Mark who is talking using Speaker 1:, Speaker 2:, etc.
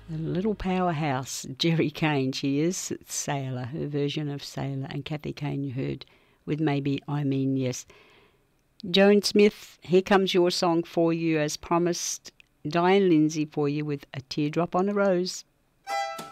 Speaker 1: A little powerhouse, Jerry Kane, she is. It's Sailor, her version of Sailor. And Kathy Kane, you heard with Maybe I Mean Yes. Joan Smith, here comes your song for you as promised. Diane Lindsay for you with A Teardrop on a Rose.